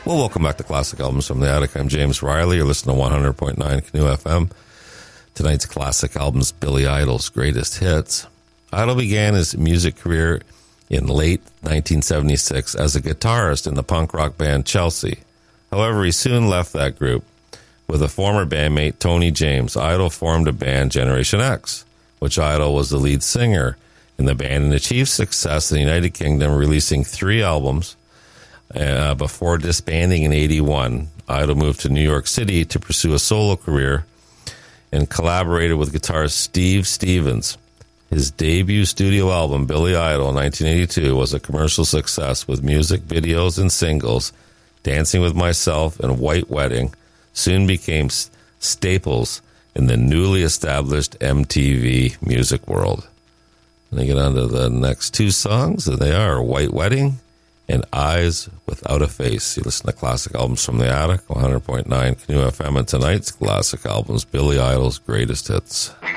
Well, welcome back to Classic Albums from the Attic. I'm James Riley. You're listening to 100.9 Canoe FM. Tonight's Classic Albums, Billy Idol's Greatest Hits. Idol began his music career in late 1976 as a guitarist in the punk rock band Chelsea. However, he soon left that group. With a former bandmate, Tony James, Idol formed a band, Generation X, which Idol was the lead singer in the band and achieved success in the United Kingdom, releasing 3 albums. Before disbanding in 1981, Idol moved to New York City to pursue a solo career and collaborated with guitarist Steve Stevens. His debut studio album, Billy Idol, in 1982, was a commercial success with music videos and singles. Dancing with Myself and White Wedding soon became staples in the newly established MTV music world. And I get on to the next 2 songs, and they are White Wedding and Eyes Without a Face. You listen to Classic Albums from the Attic, 100.9 Canoe FM, and tonight's Classic Albums, Billy Idol's Greatest Hits.